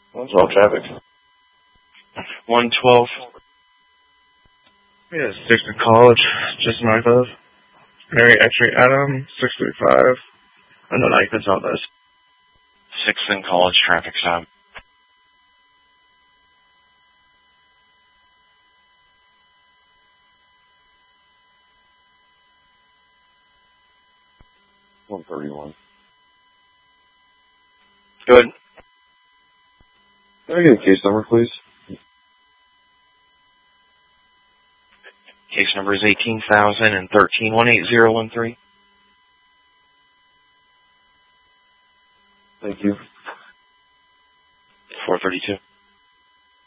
112 traffic. 112. Yeah, 6th College, just north of. Mary X-ray Adam, 635. I don't know how you can tell this. 6th and College traffic stop. $131. Good. Can I get a case number, please? Case number is 18,013 18013. Thank you. 432.